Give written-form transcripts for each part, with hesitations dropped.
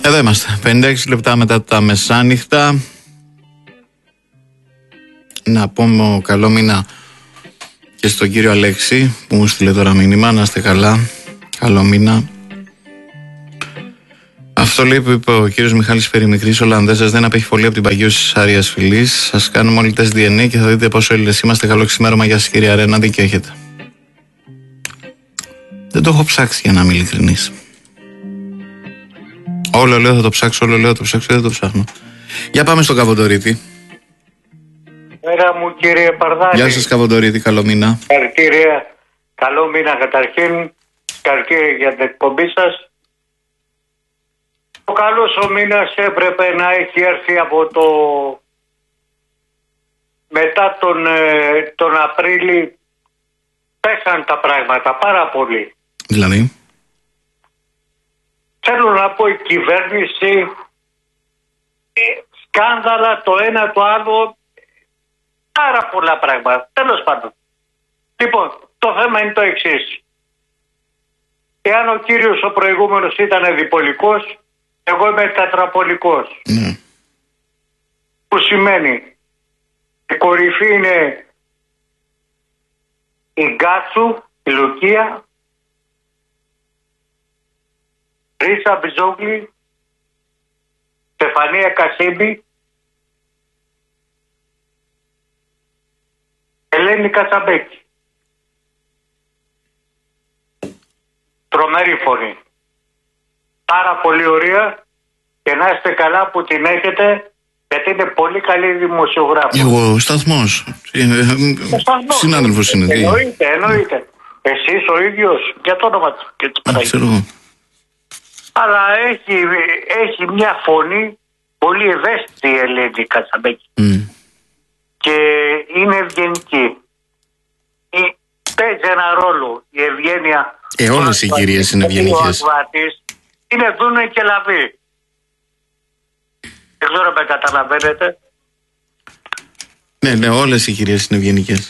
Εδώ είμαστε, 56 λεπτά μετά τα μεσάνυχτα. Να πούμε καλό μήνα και στον κύριο Αλέξη που μου στείλε τώρα μήνυμα. Να είστε καλά, καλό μήνα. Αυτό λέει που είπε ο κύριος Μιχάλης Περιμικρής, Ολλανδέζας, δεν απέχει πολύ από την παγίωση της Άριας Φυλής. Σας κάνουμε όλοι τεστ DNA και θα δείτε πόσο Έλληνες είμαστε. Καλό ξημέρωμα, γεια σας κύριε Αρένα, δίκιο έχετε. Δεν το έχω ψάξει για να είμαι ειλικρινής. Όλο λέω θα το ψάξω, όλο λέω θα το ψάξω, δεν το ψάχνω. Για πάμε στον Καβοντορίτη. Πέρα μου κύριε Παρδάλη. Γεια σας Καβοντορίτη, καλό μήνα. Συγχαρητήρια, καλό μήνα καταρχήν. Συγχαρητήρια για την εκπομπή σας. Ο καλός ο μήνας έπρεπε να έχει έρθει από το... Μετά τον Απρίλη πέσαν τα πράγματα πάρα πολύ. Δηλαδή? Θέλω να πω η κυβέρνηση, σκάνδαλα το ένα το άλλο, πάρα πολλά πράγματα. Τέλος πάντων. Λοιπόν, το θέμα είναι το εξής. Εάν ο κύριος ο προηγούμενος ήταν διπολικός, εγώ είμαι τετραπολικός. Που σημαίνει η κορυφή είναι η Γκάτσου, η Λουκία, Ρίσα Μπιζόγλη, Στεφανία Κασίμπη, Ελένη Κατσαμπέκη. Τρομερή φωνή. Πάρα πολύ ωραία και να είστε καλά που την έχετε, γιατί είναι πολύ καλή δημοσιογράφος. Εγώ σταθμός. Συνάδελφος είναι. Εννοείται. Εσείς ο ίδιος, για το όνομα του και της Παναγίας. Αλλά έχει μια φωνή πολύ ευαίσθητη η Ελένη Κατσαμπέκη. Και είναι ευγενική. Παίζει ένα ρόλο η ευγένεια. Όλες οι κυρίες είναι ευγενικές. Είναι δούνε και λαβή. Δεν ξέρω αν καταλαβαίνετε. Ναι, όλες οι κυρίες είναι ευγενικές.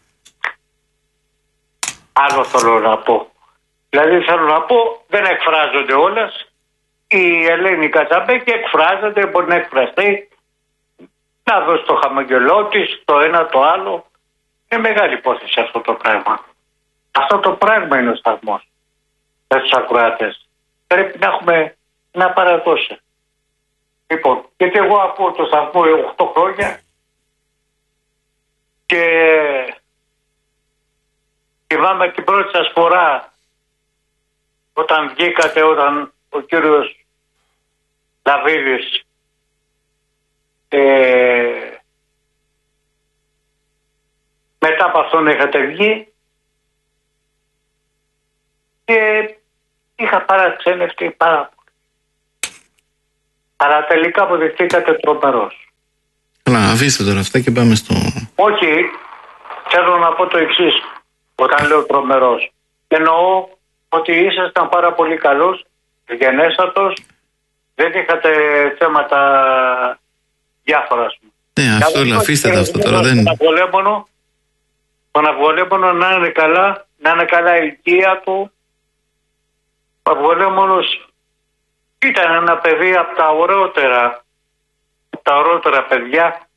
Άλλο θέλω να πω. Δηλαδή θέλω να πω, δεν εκφράζονται όλες. Η Ελένη Κατσαμπέκη εκφράζεται, μπορεί να εκφραστεί, να δώσει το χαμογελό της, το ένα το άλλο. Είναι μεγάλη υπόθεση αυτό το πράγμα. Αυτό το πράγμα είναι ο σταθμός με τους ακροατές. Πρέπει να έχουμε να παραδώσει. Λοιπόν, γιατί εγώ ακούω το σταθμό 8 χρόνια και θυμάμαι την πρώτη σας φορά όταν βγήκατε, όταν ο κύριος Λαβίδης μετά από αυτόν είχατε βγει και είχα παραξενευτεί πάρα πολύ. Αλλά τελικά αποδειχτήκατε τρομερός. Καλά, αφήστε τώρα αυτά και πάμε στο... Όχι, θέλω να πω το εξής όταν λέω τρομερός. Εννοώ ότι ήσασταν πάρα πολύ καλός, γενέστατος, δεν είχατε θέματα διάφορα. Ναι, αυτό λέω, αφήστε τα αυτό τώρα. Τον Αυγολέμονο να είναι καλά, να είναι καλά η ηλικία του. Ο Αυγολέμονος ήταν ένα παιδί από τα ωραιότερα παιδιά.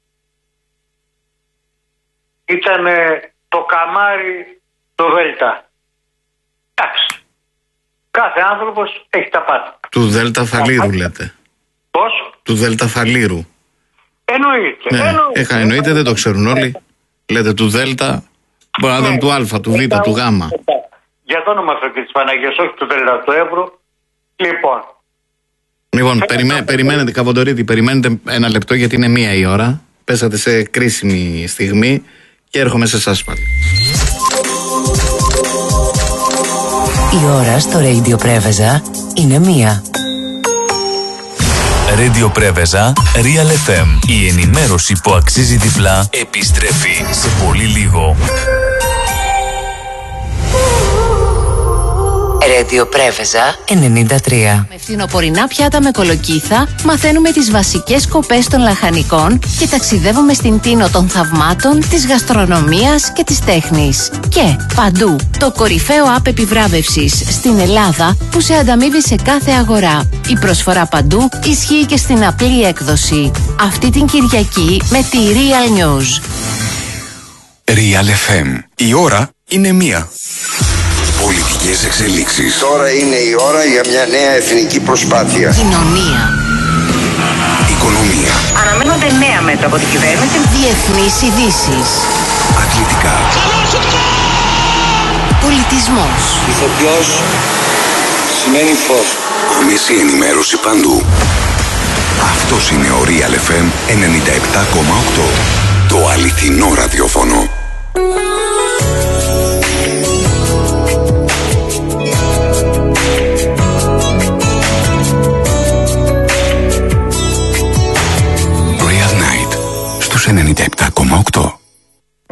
Ήταν το καμάρι του Δέλτα. Εντάξει. Κάθε άνθρωπος έχει τα πάντα. Του Δέλτα Φαλήρου λέτε. Πώς? Του Δέλτα Φαλήρου. Εννοείται. Ναι. Εννοείται, δεν το ξέρουν όλοι. Λέτε του Δέλτα, μπορεί να ήταν του Α, του Β, του Γ. Για το όνομα αυτό και της Παναγίας, όχι του Δέλτα του Εύρου. Λοιπόν, περιμένετε Καβοντορίτη, περιμένετε ένα λεπτό γιατί είναι 1 η ώρα. Πέσατε σε κρίσιμη στιγμή και έρχομαι σε εσάς πάλι. Η ώρα στο Radio Πρέβεζα είναι 1. Radio Πρέβεζα, Real FM. Η ενημέρωση που αξίζει διπλά επιστρέφει σε πολύ λίγο. Radio Πρέβεζα 93. Με φθινοπορεινά πιάτα με κολοκύθα μαθαίνουμε τις βασικές σκοπές των λαχανικών και ταξιδεύουμε στην Τίνο των θαυμάτων, της γαστρονομίας και της τέχνης. Και παντού το κορυφαίο app επιβράβευσης στην Ελλάδα που σε ανταμείβει σε κάθε αγορά. Η προσφορά παντού ισχύει και στην απλή έκδοση. Αυτή την Κυριακή με τη Real News. Real FM. Η ώρα είναι 1. Πολιτικές εξελίξεις. Τώρα είναι η ώρα για μια νέα εθνική προσπάθεια. Κοινωνία. Οικονομία. Αναμένονται νέα μέτρα από την κυβέρνηση. Διεθνείς ειδήσεις. Αθλητικά. Πολιτισμός. Ηθοποιός σημαίνει φως. Άμεση ενημέρωση παντού. Αυτός είναι ο Real FM 97,8. Το αληθινό ραδιόφωνο.